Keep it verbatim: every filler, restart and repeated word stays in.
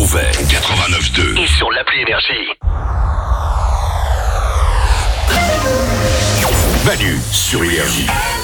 Roubaix quatre-vingt-neuf deux et sur l'appli Énergie. Manu sur Énergie.